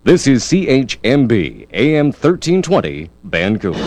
This is CHMB AM 1320 Vancouver.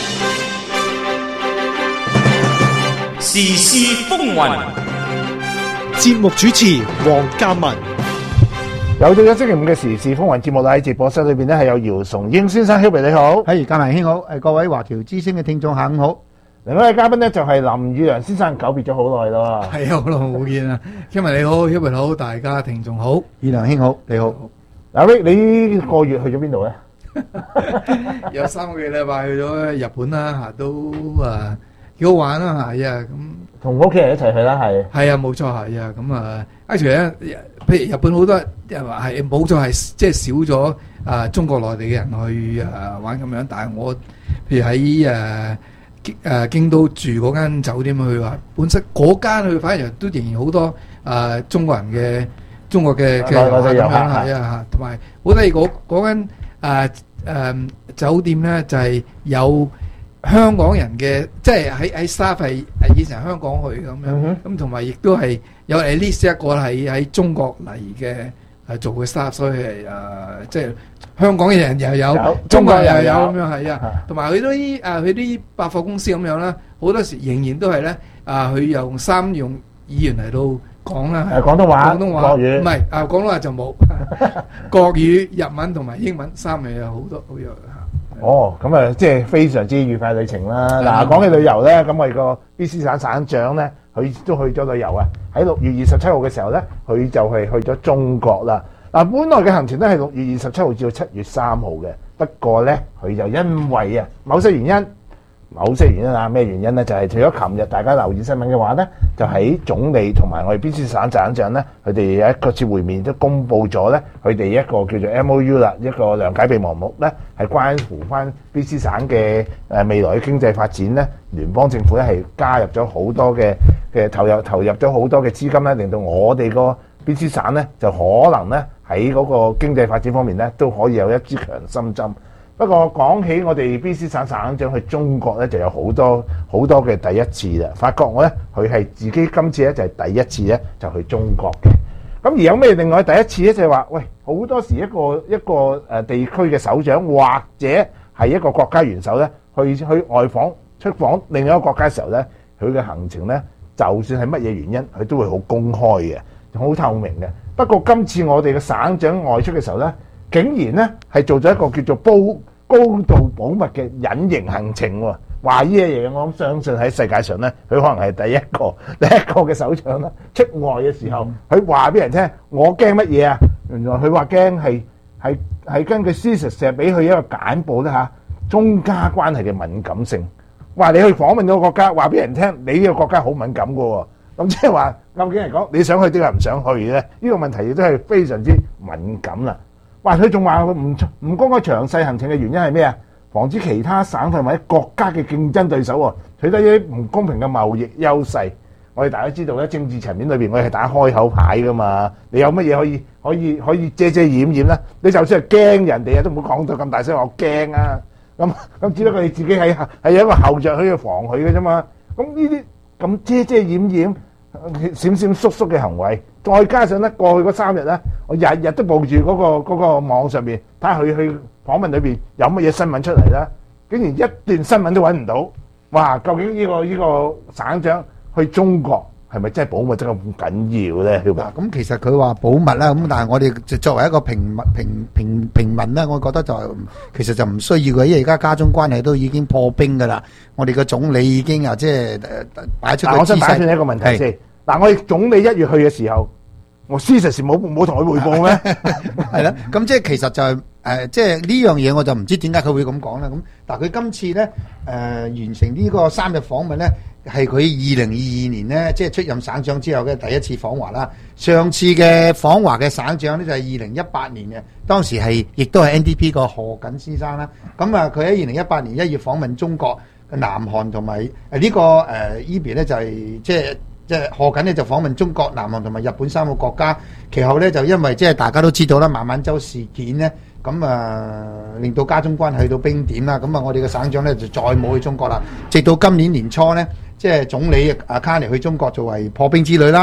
時事風雲， 節目主持黃嘉文。 又到咗星期五嘅時事風雲節目啦，喺直播室裏邊咧係有姚崇英先生，Hubert你好， 係嘉文兄好，各位華僑之聲嘅聽眾下午好。 另外一位嘉賓咧就係林宇良先生，久別咗好耐咯。 係啊，好耐冇見啊！嘉文你好，Hubert好，大家聽眾好， 宇良兄好，你好。 阿 Rick，你呢個月去咗邊度咧？ 有3個幾禮拜去咗日本啦，嚇都幾好玩啦，係啊咁。 同屋企人一齊去啦，係。 係啊，冇錯係啊，咁actually咧，譬如日本好多人話係冇錯係即係少咗中國內地嘅人去玩咁樣，但係我譬如喺京都住嗰間酒店去話，本身嗰間佢反而都仍然好多中國嘅遊客咁樣係啊，同埋好得意嗰間酒店咧就係有香港人嘅，即係喺 staff 係以前香港去咁樣，咁同埋亦都係有 at least 一個喺中國嚟嘅做嘅 staff， 所以係即係香港嘅人又有，中國人又有咁樣係啊，同埋佢啲百貨公司咁樣啦，好多時仍然都係咧佢用3種語言嚟到講啦， 廣東話、 國語，唔係廣東話就冇國語、日文同埋英文3樣有好多好樣。 哦，咁啊，即係非常之愉快旅程啦。嗱，講起旅遊咧，咁我哋個 BC 省省長咧，佢都去咗旅遊啊。喺6月27號嘅時候咧，佢就係去咗中國啦。嗱，本來嘅行程咧係6月27號至到7月3號嘅，不過咧佢就因為某些原因啊，咩原因咧？就係除咗琴日大家留意新聞嘅話咧，就喺總理同埋我哋 BC 省省長咧，佢哋有一個次會面都公布咗咧，佢哋一個叫做 MOU 啦，一個諒解備忘錄咧，係關乎翻 BC 省嘅未來嘅經濟發展咧，聯邦政府咧係加入咗好多嘅投入咗好多嘅資金咧，令到我哋個 BC 省咧就可能咧喺嗰個經濟發展方面咧都可以有一支強心針。不過講起我哋 BC 省省長去中國咧，就有好多嘅第一次啦。發覺我咧，佢係自己今次咧就係第一次咧就去中國嘅。咁而有咩另外第一次咧？就係話，喂，好多時一個地區嘅首長或者係一個國家元首咧，去外訪出訪另一個國家嘅時候咧，佢嘅行程咧，就算係乜嘢原因，佢都會好公開嘅，好透明嘅。不過今次我哋嘅省長外出嘅時候咧，竟然咧係做咗一個叫做高度保密嘅隱形行程喎，話呢嘢嘢，我諗相信喺世界上咧，佢可能係第一個嘅首長啦。出外嘅時候，佢話俾人聽，我驚乜嘢啊？原來佢話驚係根據事實成日俾佢一個簡報咧嚇，中加關係嘅敏感性。話你去訪問個國家，話俾人聽，你呢個國家好敏感㗎喎。咁即係話，究竟嚟講，你想去定係唔想去咧？呢個問題亦都係非常之敏感啦。話佢仲話佢唔公開詳細行程嘅原因係咩啊？防止其他省份或者國家嘅競爭對手取得一啲唔公平嘅貿易優勢。我哋大家知道咧，政治層面裏邊我哋係打開口牌噶嘛。你有乜嘢可以遮遮掩掩咧？你就算係驚人哋都唔好講到咁大聲話我驚啊！咁只不過你自己係有一個後著去防佢嘅啫嘛。咁呢啲咁遮遮掩掩、閃閃縮縮嘅行為，再加上咧過去嗰3日咧，我日日都報住嗰個網上面睇下佢去訪問裏邊有乜嘢新聞出嚟啦，竟然一段新聞都揾唔到。哇！究竟呢個省長去中國係咪真係保密真係咁緊要咧？ 嗱，咁其實佢話保密啦，咁但係我哋作為一個平民咧，我覺得其實就唔需要嘅，因為而家家中關係都已經破冰㗎啦。我哋嘅總理已經即係擺出個姿勢。我想打斷一個問題先。嗱，我哋總理1月去嘅時候，我事實上冇同佢匯報咩？ 係啦，咁即係其實就係即係呢樣嘢，我就唔知點解佢會咁講啦。咁但係佢今次咧完成呢個3日訪問咧，係佢2022年咧即係出任省長之後嘅第一次訪華啦。上次嘅訪華嘅省長咧就係2018年嘅，當時亦都係 NDP 個賀錦先生啦。咁佢喺2018年1月訪問中國、南韓同埋呢個EB 咧就係即係賀錦咧就訪問中國、南韓同埋日本3個國家，其後咧就因為即係大家都知道啦，孟晚舟事件咧，咁令到家中關係去到冰點啦，咁我哋嘅省長咧就再冇去中國啦，直到今年年初咧，即係總理卡尼去中國作為破冰之旅啦，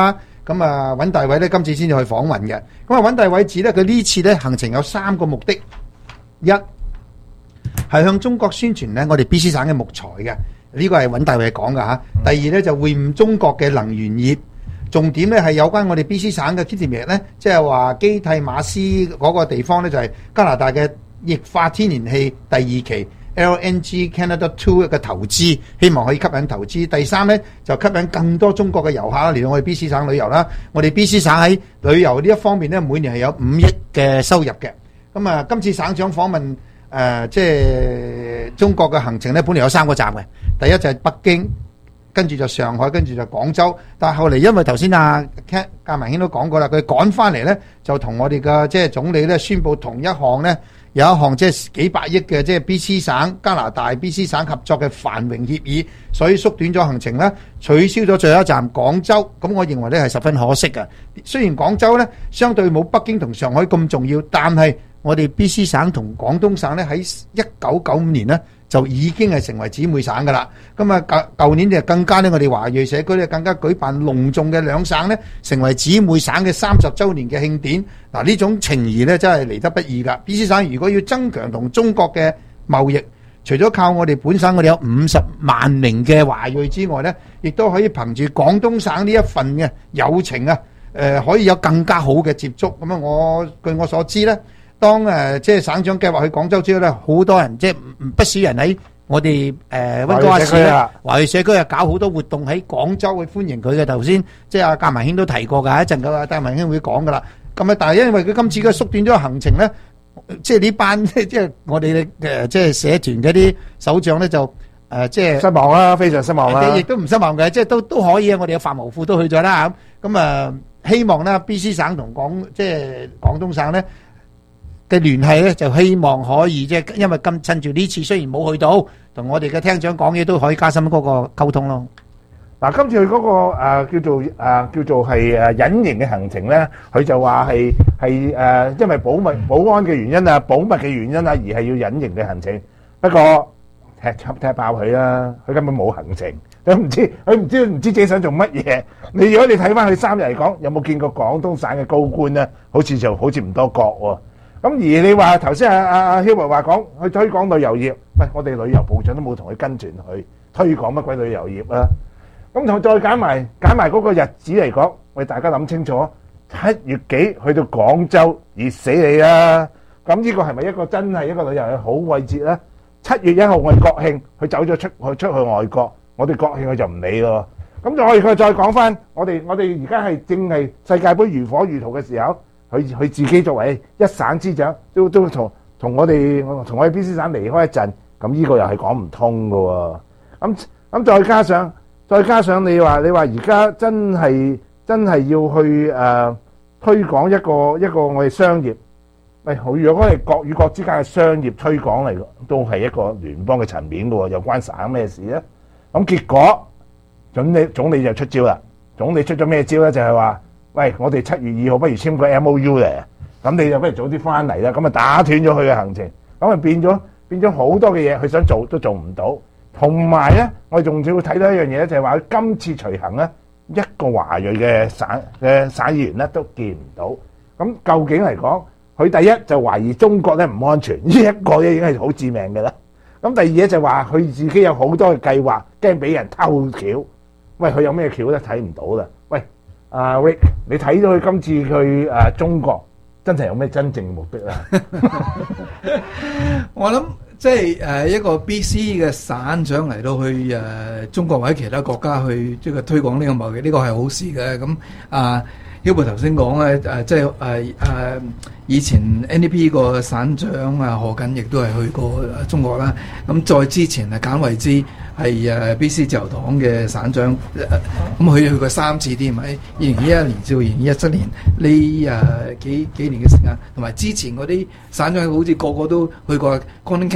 咁啊，尹大偉咧今次先至去訪問嘅。咁啊，尹大偉指咧，佢呢次咧行程有3個目的：一係向中國宣傳咧我哋 BC 省嘅木材嘅，呢個係尹大偉講嘅嚇。第二咧就會晤中國嘅能源業，重點咧係有關我哋 BC 省嘅 Kitimik 咧，即係話基蒂馬斯嗰個地方咧就係加拿大嘅液化天然氣第2期。LNG Canada 2嘅投資，希望可以吸引投資。第三呢，就吸引更多中國嘅遊客嚟到我哋 BC 省旅遊啦。我哋 BC 省喺旅遊呢一方面呢，每年係有5億嘅收入嘅。咁啊，今次省長訪問即係中國嘅行程呢，本嚟有3個站嘅。第一就係北京，跟住就上海，跟住就廣州。但係後嚟因為頭先架文軒都講過啦，佢趕翻嚟呢，就同我哋嘅即係總理呢宣布同一項呢。有一項即係幾百億嘅即係 BC 省加拿大 BC 省合作嘅繁榮協議，所以縮短咗行程啦，取消咗最後一站廣州。咁我認為呢係十分可惜嘅。雖然廣州呢相對冇北京同上海咁重要，但係我哋 BC 省同廣東省呢喺1995年呢就已經係成為姊妹省噶啦。咁啊舊年就更加呢，我哋華裔社區呢更加舉辦隆重嘅兩省呢成為姊妹省嘅30週年嘅慶典。嗱，呢種情誼呢真係嚟得不易㗎。BC 省如果要增強同中國嘅貿易，除咗靠我哋本省我哋有50萬名嘅華裔之外呢，亦都可以憑住廣東省呢一份嘅友情啊，可以有更加好嘅接觸。咁啊，據我所知呢，當即係省長計劃去廣州之後咧，好多人即係不少人喺我哋溫哥華市咧，華裔社區搞好多活動喺廣州去歡迎佢嘅。頭先即係阿架文軒都提過㗎，一陣嘅戴文軒會講㗎啦。咁啊，但係因為佢今次嘅縮短咗行程咧，即係呢班即係我哋即係社團嗰啲首長咧就即係失望啦，非常失望啦。 亦都唔失望嘅，即係都可以啊！我哋嘅法務庫都去咗啦咁啊，希望咧 BC 省同即係廣東省咧嘅聯繫咧，就希望可以即係因為趁住呢次雖然冇去到，同我哋嘅廳長講嘢都可以加深嗰個溝通咯。 嗱，今次佢嗰個叫做係隱形嘅行程咧，佢就話係因為保安嘅原因啊、保密嘅原因啊，而係要隱形嘅行程。不過踢爆佢啦，佢根本冇行程，佢唔知自己想做乜嘢。如果你睇翻佢3日嚟講，有冇見過廣東省嘅高官咧？好似唔多覺喎。咁而你話頭先阿Hubert話講去推廣旅遊業，喂，我哋旅遊部長都冇同佢跟團去推廣乜鬼旅遊業啊！咁再揀埋嗰個日子嚟講，喂，大家諗清楚，7月幾去到廣州，熱死你啦！咁呢個係咪真係一個旅遊嘅好季節咧？7月1號我哋國慶，佢走咗出去外國，我哋國慶佢就唔理咯。咁佢再講翻，我哋而家係正係世界盃如火如荼嘅時候，佢自己作為一省之長，都同我哋 BC 省離開一陣，咁呢個又係講唔通㗎喎。咁再加上你話而家真係要去推廣一個我哋商業，喂，如果係國與國之間嘅商業推廣嚟，都係一個聯邦嘅層面嘅喎，又關省咩事咧？咁結果總理就出招啦。總理出咗咩招咧？就係話，喂，我哋7月2號不如簽個 MOU 嚟，咁你就不如早啲翻嚟啦。咁啊打斷咗佢嘅行程，咁啊變咗好多嘅嘢，佢想做都做唔到。同埋咧，我哋仲要睇到一樣嘢咧，就係話佢今次隨行咧，一個華裔嘅省議員咧都見唔到。咁究竟嚟講，佢第一就懷疑中國咧唔安全，呢一個咧已經係好致命嘅啦。咁第二咧就話佢自己有好多嘅計劃，驚俾人偷橋。喂，佢有咩橋咧？睇唔到啦。喂，阿 Rick，你睇到佢今次去中國，真係有咩真正目的咧？ 我諗即係一個 BC 嘅省長嚟到去中國或者其他國家去即係推廣呢個貿易，呢個係好事嘅。咁Hubert 頭先講咧即係以前 NDP 個省長何錦亦都係去過中國啦。咁再之前簡惠枝係BC 自由黨嘅省長，咁佢去過3次添，喺2021年至2017年呢幾年嘅時間，同埋之前嗰啲省長好似個個都去過 Colin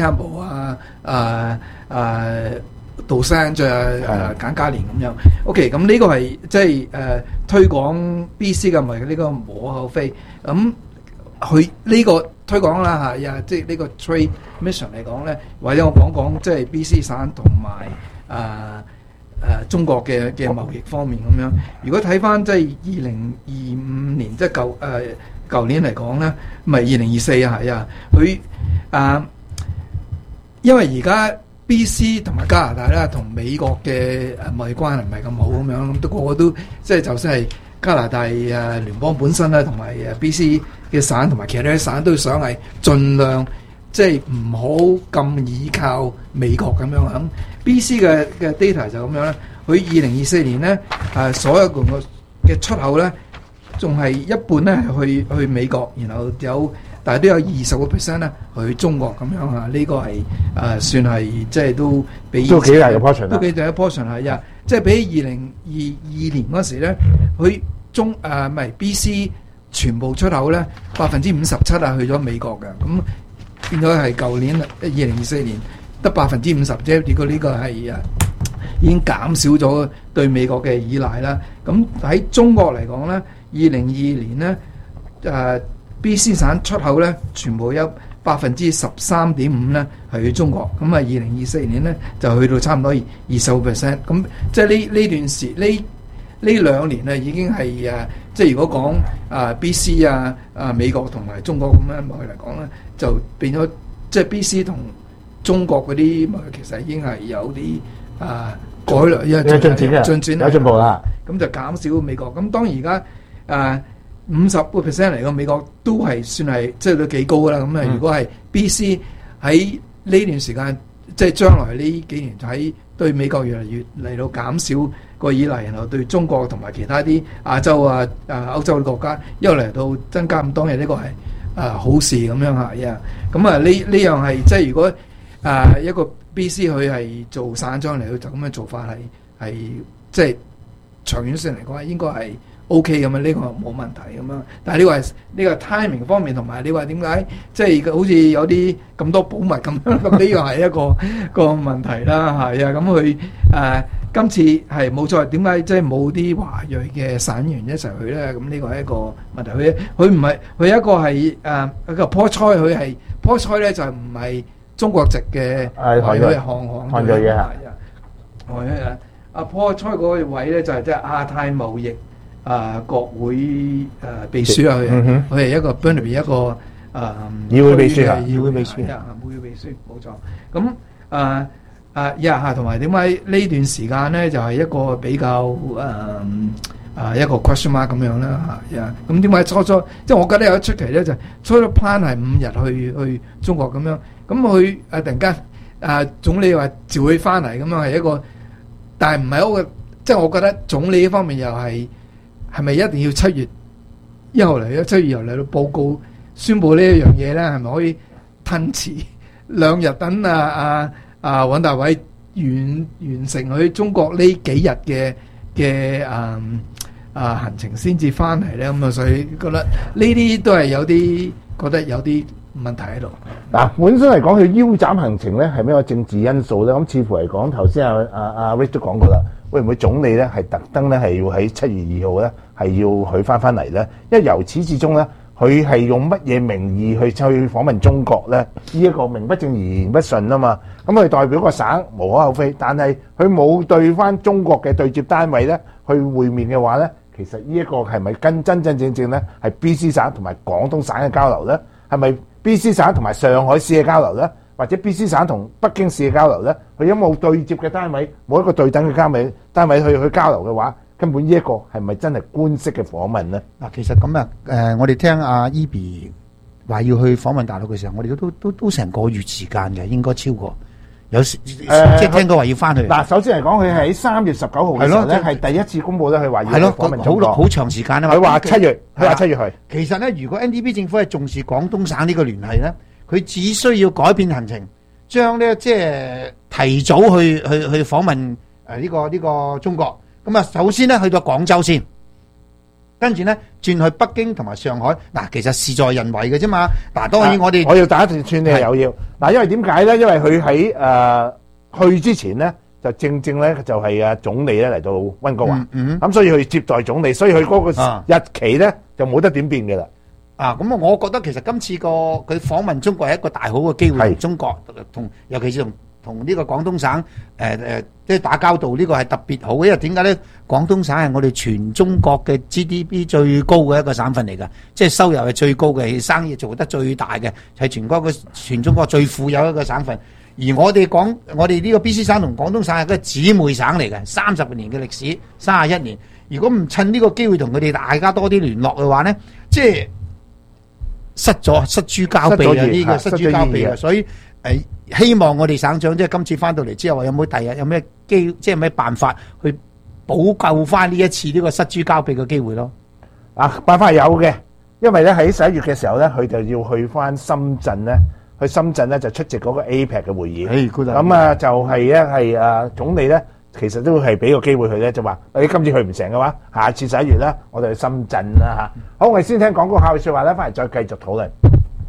Campbell 杜生再簡嘉年咁樣。OK， 咁呢個係即係推廣 BC 嘅貿易，呢個無可厚非。咁佢呢個推廣啦嚇，即係呢個 trade mission 嚟講咧，或者我講即係 BC 省同埋中國嘅貿易方面咁樣。如果睇翻即係2025年，即係舊年嚟講咧，唔係2024啊，係啊，佢因為而家 BC 同埋加拿大啦，同美國嘅貿易關係唔係咁好咁樣，咁個個都即係就算係加拿大聯邦本身啦，同埋BC 嘅省同埋其他啲省都想係盡量即係唔好咁倚靠美國咁樣。咁 BC 嘅 data 就咁樣咧，佢2024年咧所有嘅出口咧，仲係一半咧去美國，然後但係都有20% 咧去中國咁樣啊。呢個係算係即係都比都幾大嘅 portion 都幾大嘅 portion 係啊！即係比2022年嗰時咧，佢唔係 BC 全部出口咧57%啊去咗美國嘅，咁變咗係舊年2024年得50%啫。結果呢個係已經減少咗對美國嘅依賴啦。咁喺中國嚟講咧，2022年咧BC 省出口咧全部有13.5%咧係去中國，咁啊2024年咧就去到差唔多20%，咁即係呢段時呢兩年咧已經係即係如果講BC 美國同埋中國咁樣貿易嚟講咧，就變咗即係 BC 同中國嗰啲貿易其實已經係有啲改良，因為進展有進步啦， 咁就減少美國。咁當然而家50% 嚟個美國都係算係即係都幾高噶啦。咁如果係 BC 喺呢段時間，即係將來呢幾年喺對美國越嚟越嚟到減少個依賴，然後對中國同埋其他啲亞洲歐洲嘅國家又嚟到增加，咁當然呢個係好事咁樣嚇。咁呢樣係即係如果一個 BC 佢係做省長嚟到就咁嘅做法係即係長遠性嚟講應該係OK 咁啊，呢個冇問題咁樣。但係呢個 timing 方面同埋你話點解即係好似有啲咁多保密咁樣，咁呢個係一個問題啦，係啊。咁佢今次係冇錯，點解即係冇啲華裔嘅省員一齊去咧？咁呢個係一個問題。佢唔係佢一個係一個菠菜，佢係菠菜咧就唔係中國籍嘅，佢係韓裔嘅嚇。阿菠菜嗰個位咧就係即係亞太貿易國會秘書啊，佢係一個 Burnaby 一個議會秘書啊， 議會秘書冇錯。咁同埋點解呢段時間咧就係一個比較一個 question mark 咁樣啦嚇。咁點解初即係我覺得有一出奇咧，就初 plan 係5日去中國咁樣，咁佢突然間總理話召佢翻嚟咁樣係一個，但係唔係一個，即係我覺得總理呢方面又係咪一定要7月1號嚟咧？7月1號嚟到報告宣佈呢一樣嘢咧，係咪可以褪遲2日等尹大偉完成佢中國呢幾日嘅行程先至翻嚟咧？咁所以覺得呢啲都係有啲問題喺度。 嗱，本身嚟講，佢腰斬行程咧係咩個政治因素咧？咁似乎嚟講，頭先阿 Rick 都講過啦，會唔會總理咧係特登咧係要喺7月2號咧係要佢翻嚟咧？因為由始至終咧，佢係用乜嘢名義去訪問中國咧？呢一個名不正言不順啊嘛。咁佢代表個省無可厚非，但係佢冇對翻中國嘅對接單位咧去會面嘅話咧，其實呢一個係咪跟真正咧係 BC 省同埋廣東省嘅交流咧？係咪 BC 省同埋上海市嘅交流咧？或者 BC 省同北京市嘅交流咧？佢有冇對接嘅單位，冇一個對等嘅單位去交流嘅話，根本呢一個係咪真係官式嘅訪問咧？ 嗱，其實咁我哋聽阿 Eby 話要去訪問大陸嘅時候，我哋都成個月時間嘅，應該超過有即係聽過話要翻去。 嗱，首先嚟講，佢喺3月19號嘅時候咧，係第一次公佈咧，佢話要訪問中國， 好長時間啊嘛。 佢話7月去。 其實咧，如果 NDP 政府係重視廣東省呢個聯繫咧，佢只需要改變行程，將咧即係提早去訪問呢個中國。咁啊，首先咧去到廣州先，跟住咧轉去北京同埋上海。嗱，其實事在人為嘅啫嘛。嗱，當然我要打一段串，你係有要。嗱，因為點解咧？因為佢喺去之前咧，就正咧就係總理咧嚟到溫哥華，咁所以佢接待總理，所以佢嗰個日期咧就冇得點變嘅啦。 咁我覺得其實今次佢訪問中國係一個大好嘅機會，中國尤其是同同呢個廣東省即係打交道，呢個係特別好嘅，因為點解咧？廣東省係我哋全中國嘅 GDP 最高嘅一個省份嚟㗎，即係收入係最高嘅，生意做得最大嘅，係全中國最富有一個省份。而我哋呢個 BC 省同廣東省係個姊妹省嚟嘅，30年嘅歷史，31年。如果唔趁呢個機會同佢哋大家多啲聯絡嘅話咧，即係失諸交臂啊！呢個失諸交臂啊！所以希望我哋省長即係今次翻到嚟之後，有冇第日有咩即係咩辦法去補救翻呢一次呢個失諸交臂嘅機會咯？ 辦法係有嘅，因為咧喺11月嘅時候咧，佢就要去翻深圳咧，就出席嗰個 APEC 嘅會議。咁啊，就係咧係總理咧，其實都係俾個機會佢咧，就話你今次去唔成嘅話，下次11月咧，我哋去深圳啦嚇。好，我哋先聽廣告客嘅説話咧，翻嚟再繼續討論。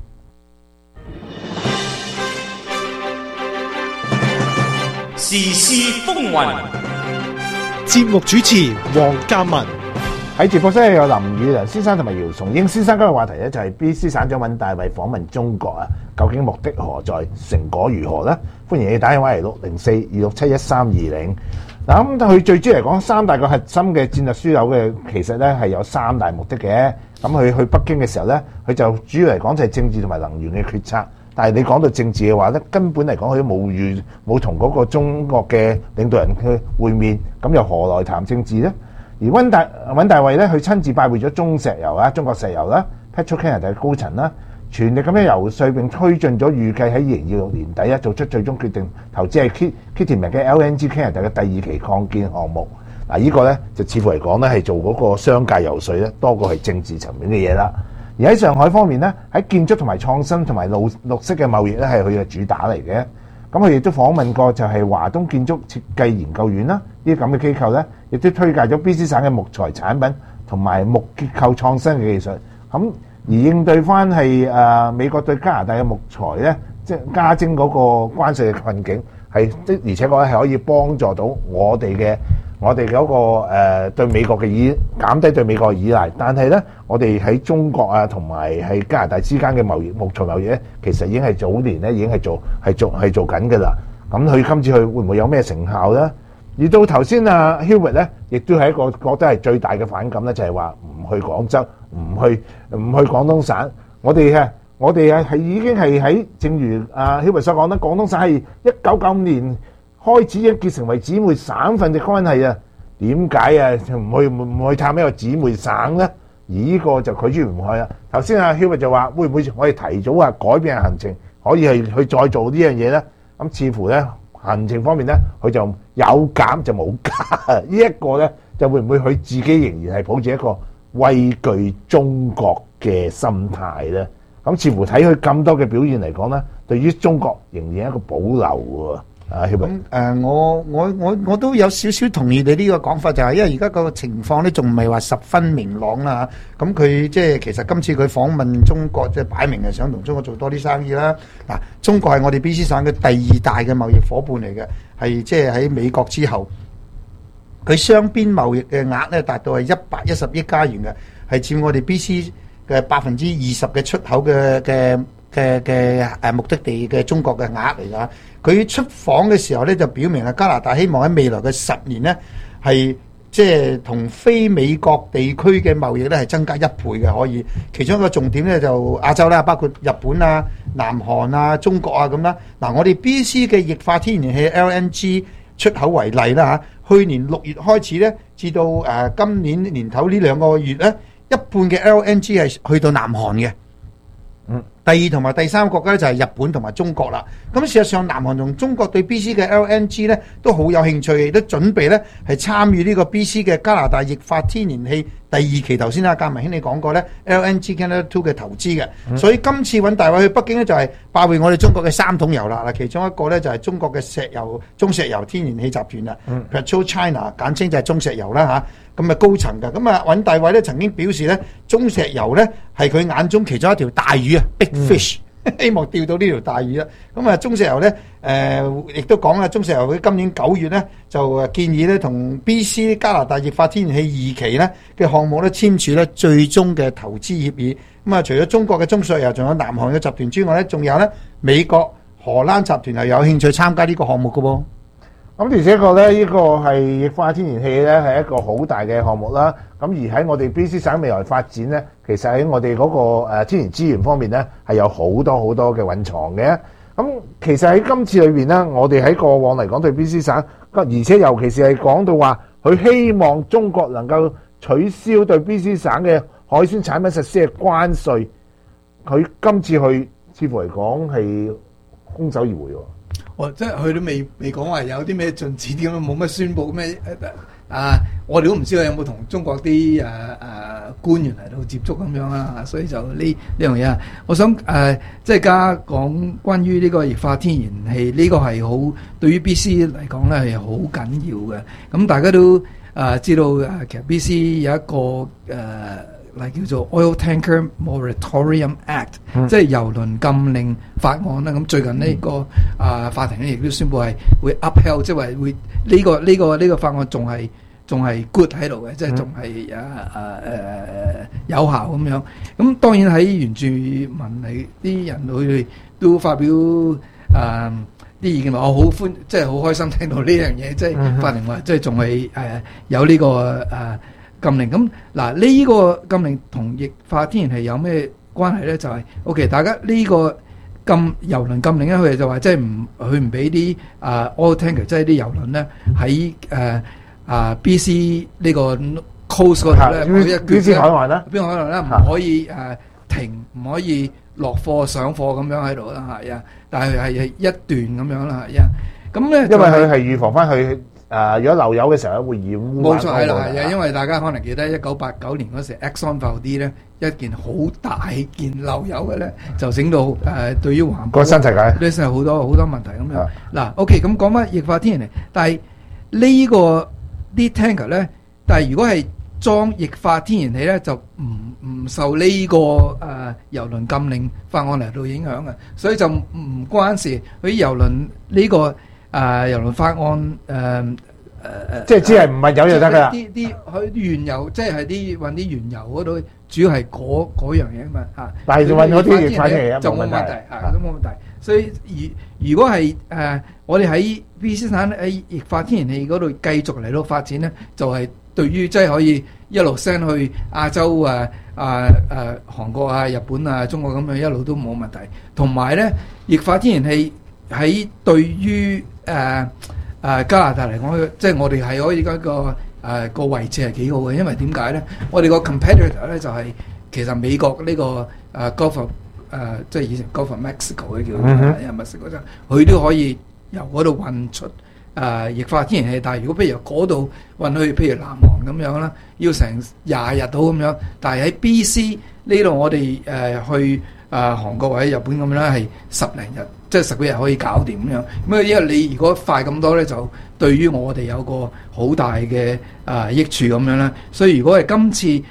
時事風雲， 節目主持黃嘉文。 喺直播室有林宇良先生同埋姚崇英先生。今日話題咧就係 BC 省長尹大衛訪問中國啊，究竟目的何在，成果如何呢？歡迎你打電話嚟604-267-1320。嗱，咁佢最主要嚟講三大個核心嘅戰略樞紐嘅，其實咧係有三大目的嘅。咁佢去北京嘅時候咧，佢就主要嚟講就係政治同埋能源嘅決策。但係你講到政治嘅話咧，根本嚟講佢都冇同嗰個中國嘅領導人去會面，咁又何來談政治呢？而尹大衛咧，佢親自拜會咗中國石油啦 Petro-Canada 嘅高層啦，全力咁樣游說並推進咗，預計喺2026年底做出最終決定，投資係 Kitimat 嘅 LNG Canada 嘅第2期擴建項目。嗱，呢個咧就似乎嚟講咧係做嗰個商界游說咧，多過係政治層面嘅嘢啦。而喺上海方面咧，喺建築同埋創新同埋綠色嘅貿易咧係佢嘅主打嚟嘅。咁佢亦都訪問過就係華東建築設計研究院啦，呢啲咁嘅機構咧，亦都推介咗 BC 省嘅木材產品同埋木結構創新嘅技術。咁而應對翻係美國對加拿大嘅木材咧，即係加徵嗰個關稅嘅困境，係的而且確係可以幫助到我哋嗰個對美國嘅減低對美國嘅依賴。但係咧，我哋喺中國啊同埋係加拿大之間嘅貿易木材貿易咧，其實已經係早年咧已經係做緊嘅啦。咁佢今次去會唔會有咩成效咧？而到頭先Hubert 咧，亦都係一個覺得係最大嘅反感咧，就係話唔去廣州，唔去廣東省。我哋係已經係喺正如Hubert 所講啦，廣東省係1995年開始已經結成為姊妹省份嘅關係啊。點解唔去探一個姊妹省咧？而呢個就拒絕唔去啦。頭先Hubert 就話會唔會我哋提早改變行程，可以係去再做呢樣嘢咧？咁似乎咧行程方面咧，佢就有減就冇加。呢一個咧就會唔會佢自己仍然係抱住一個畏懼中國嘅心態咧？咁似乎睇佢咁多嘅表現嚟講咧，對於中國仍然係一個保留喎。 咁我都有少少同意你呢個講法，就係因為而家個情況咧，仲唔係話十分明朗啦嚇。咁佢即係其實今次佢訪問中國，即係擺明係想同中國做多啲生意啦。嗱，中國係我哋 BC 省嘅第2大嘅貿易伙伴嚟嘅，係即係喺美國之後，佢雙邊貿易嘅額咧達到係110億加元嘅，係佔我哋 BC 嘅20%嘅出口嘅目的地嘅中國嘅額嚟㗎。佢出訪嘅時候咧，就表明加拿大希望喺未來嘅10年咧，係即係同非美國地區嘅貿易咧係增加1倍嘅，可以。其中一個重點咧就亞洲啦，包括日本啊、南韓啊、中國啊咁啦。嗱，我哋 BC 嘅液化天然氣 LNG 出口為例啦嚇，去年6月開始咧，至到今年年頭呢2個月咧，一半嘅 LNG 係去到南韓嘅。第2同埋第3個國家咧就係日本同埋中國啦。咁事實上，南韓同中國對 BC 嘅 LNG 咧都好有興趣，亦都準備咧係參與呢個 BC 嘅加拿大液化天然氣第2期。頭先嘉文兄你講過咧 LNG Canada 2嘅投資嘅，所以今次尹大衛去北京咧就係拜會我哋中國嘅3桶油啦。嗱，其中一個咧就係中國嘅中石油天然氣集團啦，PetroChina 簡稱就係中石油啦嚇。咁高層㗎，咁尹大衛咧曾經表示咧，中石油咧係佢眼中其中一條大魚啊，big fish，希望釣到呢條大魚啦。咁中石油咧亦都講啦，中石油佢今年9月咧就建議咧同 BC 加拿大液化天然氣2期咧嘅項目咧簽署咧最終嘅投資協議。除咗中國嘅中石油，仲有南韓嘅集團之外咧，仲有咧美國、 荷蘭集團係有興趣參加呢個項目嘅喎。 咁而且確咧，呢個係液化天然氣咧係一個好大嘅項目啦。咁而喺我哋 BC 省未來發展咧，其實喺我哋嗰個天然資源方面咧係有好多好多嘅蘊藏嘅。咁其實喺今次裏邊咧，我哋喺過往嚟講對 BC 省，而且尤其是係講到話，佢希望中國能夠取消對 BC 省嘅海鮮產品實施嘅關稅，佢今次去似乎嚟講係空手而回喎。 即係佢都未講話有啲咩進展咁樣，冇乜宣佈咩我哋都唔知佢有冇同中國啲官員嚟到接觸咁樣啦，所以就呢樣嘢啊，我想即係而家講關於呢個液化天然氣呢個係好對於 BC 嚟講咧係好緊要嘅。咁大家都知道其實 BC 有一個叫做 Oil Tanker Moratorium Act，即係油輪禁令法案啦。咁最近呢個法庭咧亦都宣布係會 upheld， 即係話會呢個法案仲係 good 喺度嘅，即係仲係有效咁樣。咁當然喺原住民嚟啲人佢都發表啲意見話，我好即係好開心聽到呢樣嘢，即係法庭話即係仲係有呢個禁令。咁嗱，呢個禁令同液化天然氣有咩關係咧？就係 OK， 大家呢個油輪禁令咧，佢哋就話即係佢唔俾啲oil tanker， 即係啲油輪咧喺BC 呢個 coast 嗰度咧，BC 海岸啦，邊海岸咧唔可以停，唔可以落貨上貨咁樣喺度啦，係啊，但係一段咁樣啦，係啊，咁咧因為佢係預防翻佢。如果漏油嘅時候會染污。 冇錯係啦，係啊，因為大家可能記得1989年嗰時 ExxonMobil 咧一件好大件漏油嘅咧，就整到對於環保個新世界呢係好多問題咁樣。嗱 ，OK， 咁講翻液化天然氣，但係呢個啲 tanker 咧，但係如果係裝液化天然氣咧，就唔受呢個油輪禁令法案嚟到影響嘅，所以就唔關事。佢啲油輪呢個。油輪法案即係只係唔係油就得㗎啦。 啲佢原油即係運啲原油嗰度，主要係嗰樣嘢嘛嚇。 但係運嗰啲液化天然氣就冇問題都冇問題。所以如果係我哋喺 BC 省喺液化天然氣嗰度繼續嚟到發展咧，就係對於即係可以一路 send 去亞洲韓國啊、日本啊、中國咁樣一路都冇問題。同埋咧，液化天然氣喺對於加拿大嚟講，即係我哋係可以一個位置係幾好嘅，因為點解咧？我哋個 competitor 咧就係其實美國呢個Gulf of 即係以前 Gulf of Mexico 嘅叫墨西哥嗰陣，佢都可以由嗰度運出液化天然氣。但係如果譬如由嗰度運去譬如南韓咁樣啦，要成20日到咁樣。但係喺 BC 呢度我哋去韓國或者日本咁樣咧係10零日。即係10幾日可以搞掂咁樣，咁因為你如果快咁多咧，就對於我哋有個好大嘅益處咁樣啦。所以如果係今次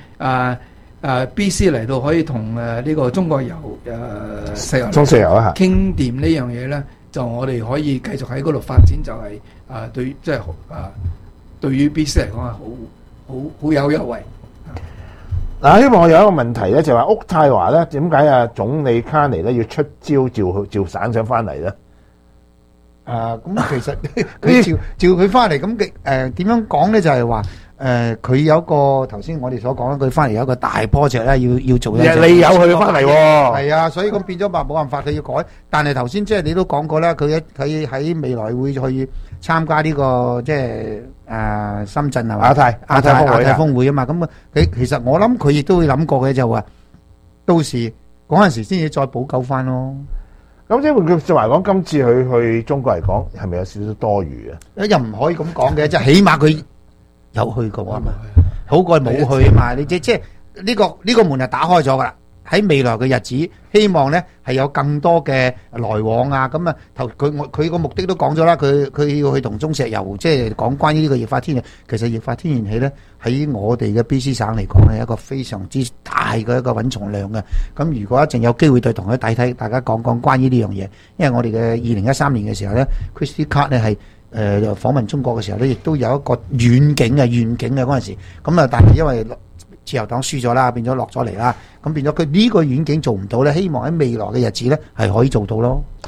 BC 嚟到可以同呢個中國油中石油啊傾掂呢樣嘢咧，就我哋可以繼續喺嗰度發展，就係對即係對於 BC 嚟講係好有優惠。 嗱，因為我有一個問題咧，就話渥太華咧，點解總理卡尼咧要出招召省長翻嚟咧？ 咁其實佢召佢翻嚟，咁嘅點樣講咧？就係話佢有一個頭先我哋所講，佢翻嚟有一個大 project 咧，要做。 你有佢翻嚟喎？ 係啊，所以咁變咗話冇辦法，佢要改。但係頭先即係你都講過啦，佢喺未來會去參加呢個即係深圳係嘛？亞太峰會啊嘛。咁其實我諗佢亦都會諗過嘅，就話到時嗰陣時先至再補救翻咯。 咁即係換句説話講，今次佢去中國嚟講，係咪有少少多餘啊？ 又唔可以咁講嘅，即係起碼佢有去過啊嘛，好過冇去啊嘛。你即係呢個門係打開咗㗎啦。喺未來嘅日子，希望咧係有更多嘅來往啊！咁啊，佢個目的都講咗啦，佢要去同中石油即係講關於呢個液化天然氣。其實液化天然氣咧喺我哋嘅 BC 省嚟講係一個非常之大嘅一個蘊藏量嘅。咁如果一陣有機會對同佢睇大家講關於呢樣嘢，因為我哋嘅2013年嘅時候咧 ，Christy Card 咧係訪問中國嘅時候咧，亦都有一個願景嘅嗰陣時。咁啊，但係因為自由黨輸咗啦，變咗落咗嚟啦，咁變咗佢呢個遠景做唔到咧，希望喺未來嘅日子咧係可以做到咯。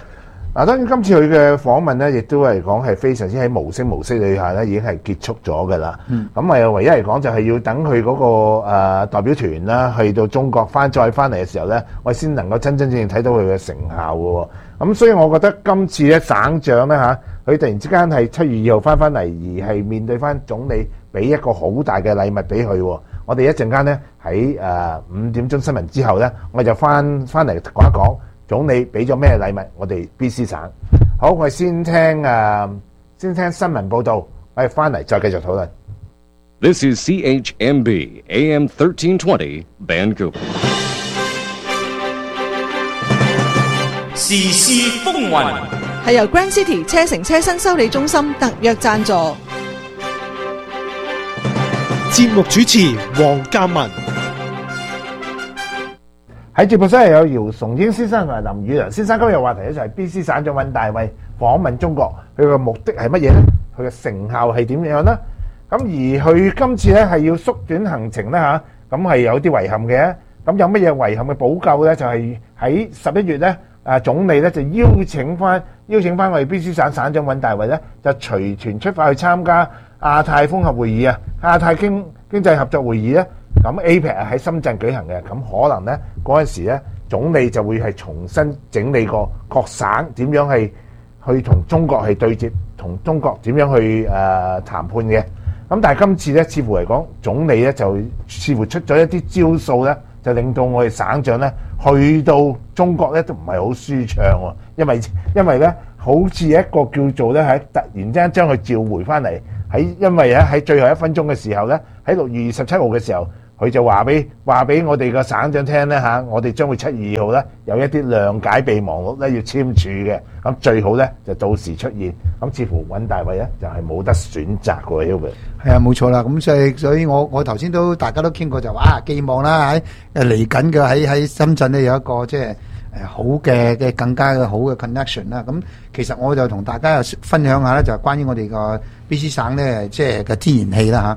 嗱，當然今次佢嘅訪問咧，亦都係講係非常之喺無聲無息底下咧，已經係結束咗㗎啦。咁唯一嚟講就係要等佢嗰個代表團啦，去到中國再翻嚟嘅時候咧，我哋先能夠真真正正睇到佢嘅成效嘅喎。咁所以我覺得今次咧省長咧佢突然之間係7月2號翻嚟，而係面對翻總理，俾一個好大嘅禮物俾佢喎。我哋一陣間咧喺5點鐘新聞之後咧，我就翻嚟講一講總理俾咗咩禮物我哋 BC 省。好，我哋先聽新聞報導，我哋翻嚟再繼續討論。 This is CHMB AM 1320 Vancouver. 時事風雲， 係由 Grand City 車城車身修理中心特約贊助。 節目主持黃鑑文。 喺節目室有姚崇英先生同埋林宇良先生。今日話題咧就係 BC 省長尹大衛訪問中國，佢嘅目的係乜嘢呢？佢嘅成效係點樣呢？咁而佢今次咧係要縮短行程咧咁係有啲遺憾嘅。咁有乜嘢遺憾嘅補救呢？就係喺11月咧，總理咧就邀請翻我哋 BC 省省長尹大衛咧，就隨團出發去參加亞太綜合會議亞太經濟合作會議咧。咁 APEC 喺深圳舉行嘅，咁可能咧嗰陣時咧，總理就會係重新整理過各省點樣係去同中國係對接，同中國點樣去談判嘅。咁但係今次咧，似乎嚟講，總理咧就似乎出咗一啲招數咧，就令到我哋省長咧去到中國咧都唔係好舒暢喎，因為咧好似一個叫做咧喺突然之間將佢召回翻嚟，因為喺最後1分鐘嘅時候咧，喺6月27號嘅時候。佢就話俾我哋個省長聽咧我哋將會7月2號咧有一啲諒解備忘錄咧要簽署嘅，咁最好咧就到時出現。咁似乎尹大衛咧就係冇得選擇嘅喎。 係啊，冇錯啦。咁所以我頭先大家都傾過就話寄望啦喺嚟緊嘅喺深圳咧有一個即係好嘅更加好嘅 connection 啦。咁其實我就同大家分享下咧，就係關於我哋個 BC 省咧即係嘅天然氣啦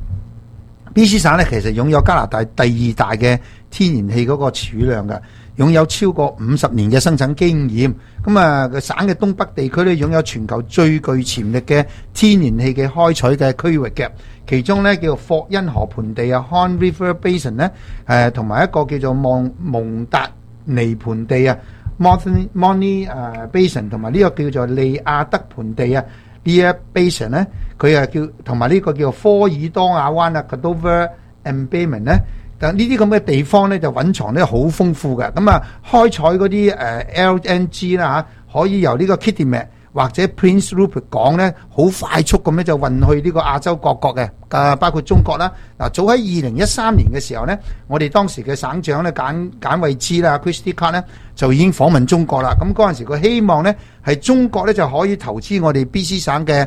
BC 省咧其實擁有加拿大第2大嘅天然氣嗰個儲量嘅，擁有超過50年嘅生產經驗。咁個省嘅東北地區咧擁有全球最具潛力嘅天然氣嘅開採嘅區域嘅，其中咧叫做霍恩河盆地（Han River Basin） 咧，同埋一個叫做蒙達尼盆地（Montney Basin） 同埋呢個叫做利亞德盆地呢一 basin 咧，佢叫同埋呢個叫科爾多亞灣（Cordova Embayment） 咧，但呢啲咁嘅地方咧就蘊藏咧好豐富嘅。開採嗰啲LNG 啦可以由呢個 Kitimat 或者 Prince Rupert 港咧，好快速咁咧就運去呢個亞洲各國嘅，包括中國啦。早喺2013年嘅時候咧，我哋當時嘅省長咧簡惠芝啦 Christy Clark 咧就已經訪問中國啦。咁嗰陣時佢希望咧係中國咧就可以投資我哋 BC 省嘅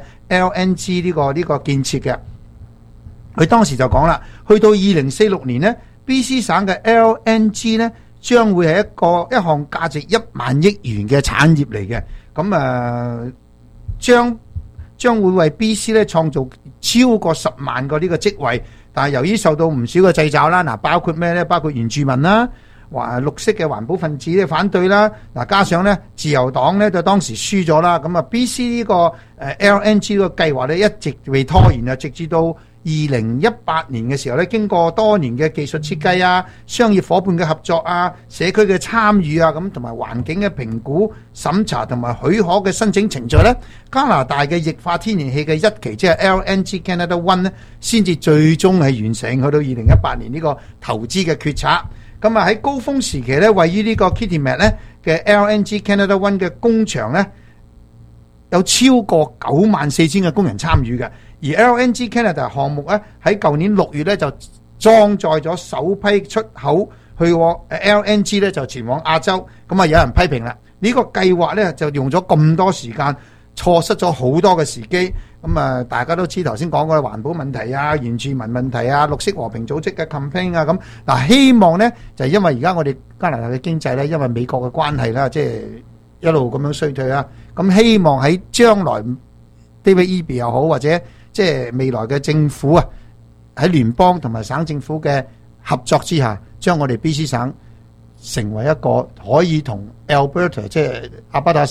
LNG 呢個建設嘅。佢當時就講啦，去到2046年咧 BC 省嘅 LNG 咧將會係一項價值1萬億元嘅產業嚟嘅。咁將會為 BC 咧創造超過10萬個呢個職位，但係由於受到唔少嘅掣肘啦，包括咩咧？包括原住民啦、綠色嘅環保分子咧反對啦，加上咧自由黨咧就當時輸咗啦，咁BC 呢個LNG 呢個計劃咧一直被拖延啊，直至到2018年嘅時候咧，經過多年嘅技術設計商業夥伴嘅合作社區嘅參與咁同埋環境嘅評估審查同埋許可嘅申請程序咧，加拿大嘅液化天然氣嘅1期即係 LNG Canada One 咧，先至最終係完成，去到2018年呢個投資嘅決策。咁喺高峰時期咧，位於呢個 Kitimat 咧嘅 LNG Canada One 嘅工場咧，有超過94,000嘅工人參與嘅。而 LNG Canada 項目咧喺舊年6月咧就裝載咗首批出口去LNG 咧就前往亞洲，咁有人批評啦，呢個計劃咧就用咗咁多時間，錯失咗好多嘅時機。咁大家都知頭先講過環保問題原住民問題綠色和平組織嘅 campaign 咁嗱，希望咧就係因為而家我哋加拿大嘅經濟咧，因為美國嘅關係啦，即係一路咁樣衰退啦，咁希望喺將來 David Eby 又好或者即係未來嘅政府喺聯邦同埋省政府嘅合作之下，將我哋 BC 省成為一個可以同 Alberta 即係阿巴打省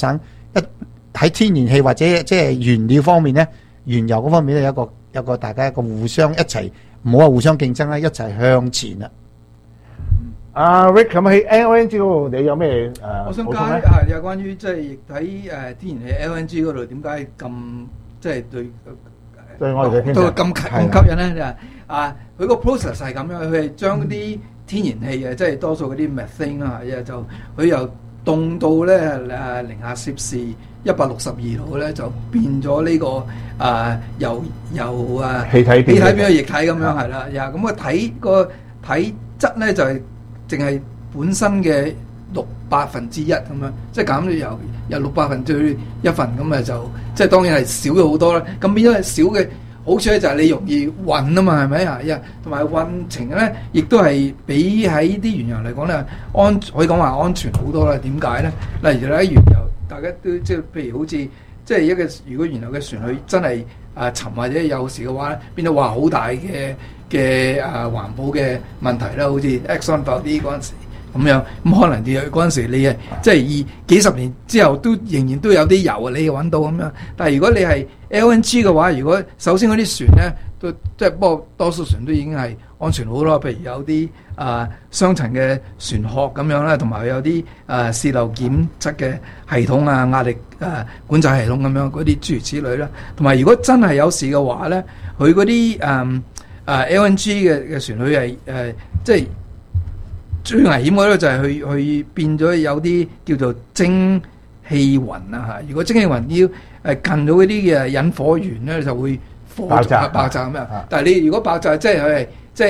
喺天然氣或者即係原料方面咧，原油嗰方面咧有個大家一個互相一齊，唔好話互相競爭啦，一齊向前啦。 阿 Rick 咁喺 LNG 嗰度，你有咩我想補充咧？ 有關於即係喺天然氣 LNG 嗰度點解咁即係對我哋嘅經濟都咁吸引咧？佢個 process 係咁樣，佢係將啲天然氣即係多數嗰啲 methane 啦，就佢由凍到咧零下攝氏162度咧，就變咗呢個由氣體變咗液體咁樣係啦。咁個體質咧就係淨係本身嘅1/6咁樣，即係減咗由1/6咁就即係當然係少咗好多啦。咁變咗係少嘅好處咧，就係你容易運啊嘛，係咪啊？同埋運程咧，亦都係比喺啲原油嚟講咧可以講話安全好多啦。點解咧？例如咧原油，大家都即係譬如好似即係如果原油嘅船佢真係沉或者有事嘅話咧，變到話好大嘅環保嘅問題啦，好似 Exxon Valdez 嗰陣時咁樣，咁可能嗰陣時你即係幾十年之後都仍然都有啲油你揾到咁樣。但係如果你係 LNG 嘅話，如果首先嗰啲船咧都即係不過多數船都已經係安全好咯，譬如有啲雙層嘅船殼咁樣啦，同埋有啲洩漏檢測嘅系統壓力管制系統咁樣嗰啲諸如此類啦。同埋如果真係有事嘅話咧，佢嗰啲LNG 嘅船佢係即係最危險嗰個就係佢變咗有啲叫做蒸氣雲啊嚇！如果蒸氣雲要近到嗰啲嘅引火源咧，就會爆炸咁樣。但係你如果爆炸，即係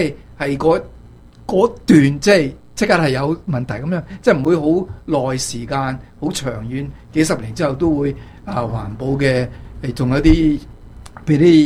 嗰段即刻係有問題咁樣，即係唔會好耐時間、好長遠幾十年之後都會環保嘅，仲有啲譬如啲